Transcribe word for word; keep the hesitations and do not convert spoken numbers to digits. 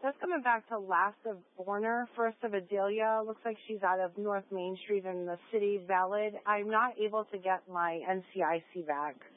That's coming back to last of Borner, first of Adelia. Looks like she's out of North Main Street in the city. Valid. I'm not able to get my N C I C back.